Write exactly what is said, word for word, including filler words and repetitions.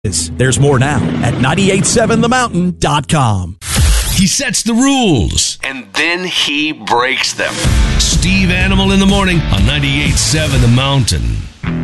There's more now at nine eight seven the mountain dot com. He sets the rules, and then he breaks them. Steve Animal in the morning on ninety-eight point seven The Mountain.